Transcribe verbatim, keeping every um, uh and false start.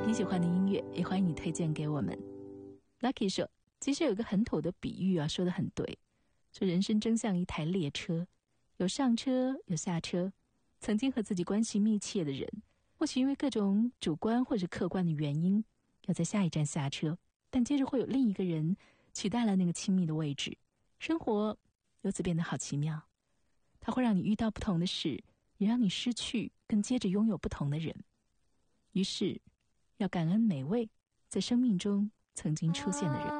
你喜欢的音乐，也欢迎你推荐给我们。 Lucky 说，其实有一个很土的比喻啊，说得很对，说人生真像一台列车，有上车有下车，曾经和自己关系密切的人，或许因为各种主观或者客观的原因要在下一站下车，但接着会有另一个人取代了那个亲密的位置。生活由此变得好奇妙，它会让你遇到不同的事，也让你失去跟接着拥有不同的人。于是要感恩每位在生命中曾经出现的人。